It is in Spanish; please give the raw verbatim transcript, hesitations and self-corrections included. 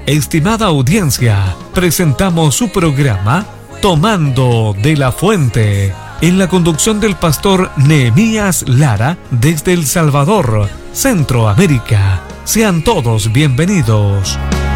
Estimada audiencia, presentamos su programa Tomando de la Fuente, en la conducción del pastor Nehemías Lara desde El Salvador, Centroamérica. Sean todos bienvenidos.